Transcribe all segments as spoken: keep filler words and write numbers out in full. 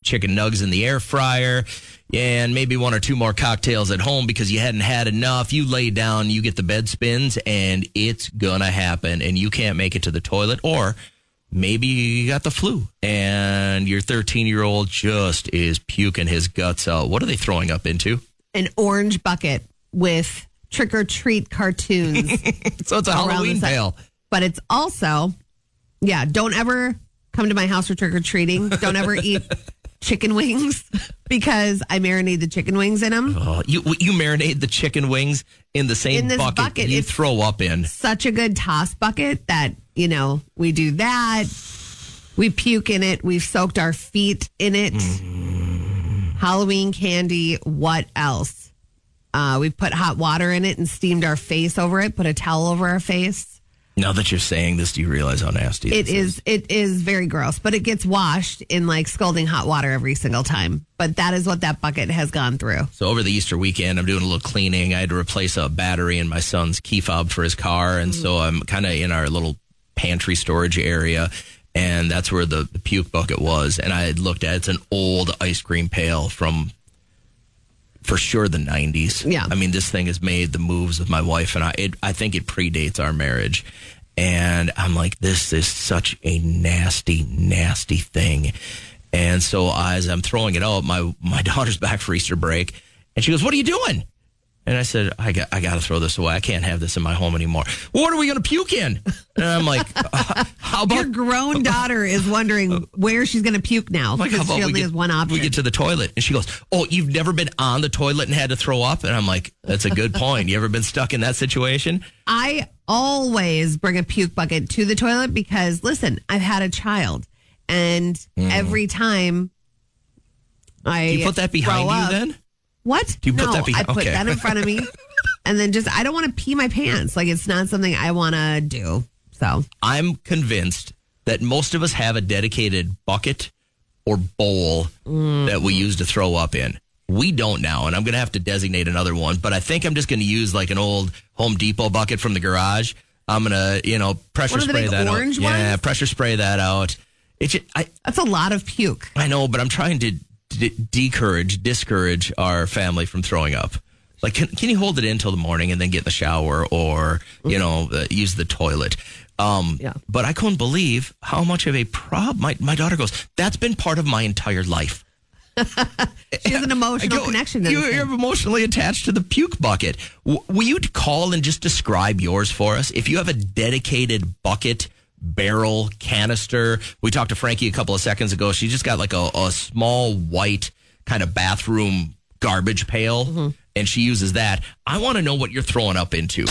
chicken nugs in the air fryer, and maybe one or two more cocktails at home because you hadn't had enough. You lay down, you get the bed spins, and it's going to happen, and you can't make it to the toilet, or maybe you got the flu, and your thirteen-year-old just is puking his guts out. What are they throwing up into? An orange bucket with trick-or-treat cartoons. So it's a Halloween pail. But it's also, yeah, don't ever come to my house for trick-or-treating. Don't ever eat chicken wings because I marinate the chicken wings in them. Oh, you you marinate the chicken wings in the same in this bucket, bucket you it's throw up in. Such a good toss bucket that, you know, we do that. We puke in it. We've soaked our feet in it. Mm. Halloween candy. What else? Uh, we put hot water in it and steamed our face over it. Put a towel over our face. Now that you're saying this, do you realize how nasty it this is? is? It is very gross, but it gets washed in like scalding hot water every single time. But that is what that bucket has gone through. So over the Easter weekend, I'm doing a little cleaning. I had to replace a battery in my son's key fob for his car. And mm. so I'm kind of in our little pantry storage area. And that's where the, the puke bucket was. And I had looked at it. It's an old ice cream pail from, for sure, the nineties. Yeah. I mean, this thing has made the moves with my wife and I. It, I think it predates our marriage. And I'm like, this is such a nasty, nasty thing. And so as I'm throwing it out, my, my daughter's back for Easter break. And she goes, what are you doing? And I said, I got I got to throw this away. I can't have this in my home anymore. Well, what are we going to puke in? And I'm like, uh, how about... Your grown daughter is wondering where she's going to puke now like, because she only get, has one option. We get to the toilet. And she goes, oh, you've never been on the toilet and had to throw up? And I'm like, that's a good point. You ever been stuck in that situation? I always bring a puke bucket to the toilet because, listen, I've had a child. And mm. every time I Do you put that behind you up, then? What? Do you no, put that behind? I put okay. that in front of me. And then just, I don't want to pee my pants. Like, it's not something I want to do. So I'm convinced that most of us have a dedicated bucket or bowl mm. that we use to throw up in. We don't now, and I'm going to have to designate another one. But I think I'm just going to use like an old Home Depot bucket from the garage. I'm going to, you know, pressure One of the spray big that orange out. ones? Yeah, pressure spray that out. It's just, I, That's a lot of puke. I know, but I'm trying to d- discourage, discourage our family from throwing up. Like, can, can you hold it in until the morning and then get in the shower or, you know, uh, use the toilet? Um, yeah. But I couldn't believe how much of a problem. My, my daughter goes, that's been part of my entire life. She has an emotional go, connection to you, this You're thing. emotionally attached to the puke bucket. W- will you call and just describe yours for us? If you have a dedicated bucket, barrel, canister. We talked to Frankie a couple of seconds ago. She just got like a, a small white kind of bathroom garbage pail, mm-hmm. and she uses that. I want to know what you're throwing up into.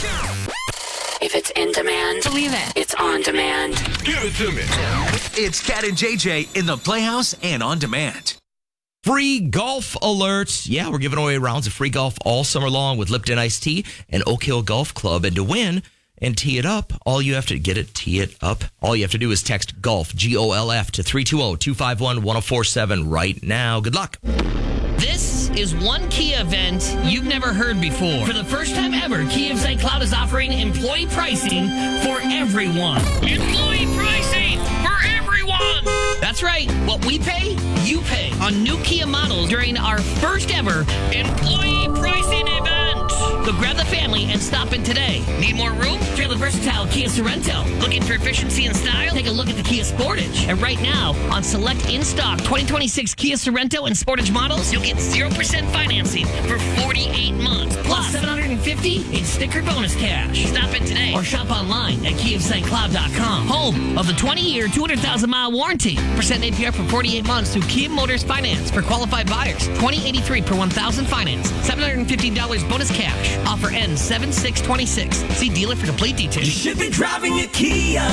If it's in demand, believe it. It's on demand. Give it to me. It's Cat and J J in the Playhouse and on demand. Free golf alerts. Yeah, we're giving away rounds of free golf all summer long with Lipton Iced Tea and Oak Hill Golf Club. And to win and tee it up, all you have to get it, tee it up. All you have to do is text GOLF, G O L F, to three two zero, two five one, one zero four seven right now. Good luck. This is one Kia event you've never heard before. For the first time ever, Kia of Saint Cloud is offering employee pricing for everyone. Employee pricing for everyone! That's right. What we pay, you pay on new Kia models during our first ever employee pricing event. So grab the family and stop in today. Need more room? Try the versatile Kia Sorrento. Looking for efficiency and style? Take a look at the Kia Sportage. And right now, on select in-stock twenty twenty-six Kia Sorrento and Sportage models, you'll get zero percent financing for forty-eight months. Plus seven hundred fifty dollars in sticker bonus cash. Stop in today or shop online at kia of saint cloud dot com. Home of the twenty-year, two hundred thousand mile warranty. Percent A P R for forty-eight months through Kia Motors Finance for qualified buyers. twenty eighty-three per one thousand finance. seven hundred fifty dollars bonus cash. Offer ends seven six twenty-six. See dealer for complete details. You should be driving a Kia.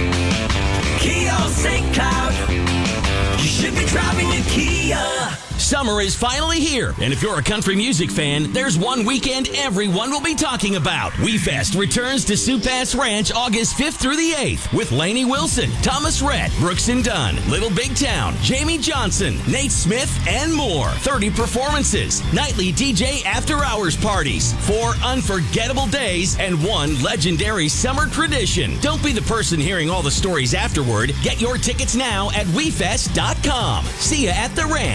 Kia of Saint Cloud. You should be driving a Kia. Summer is finally here, and if you're a country music fan, there's one weekend everyone will be talking about. WeFest returns to Sioux Pass Ranch August fifth through the eighth with Lainey Wilson, Thomas Rhett, Brooks and Dunn, Little Big Town, Jamie Johnson, Nate Smith, and more. thirty performances, nightly D J after-hours parties, four unforgettable days, and one legendary summer tradition. Don't be the person hearing all the stories afterward. Get your tickets now at we fest dot com. See ya at the ranch.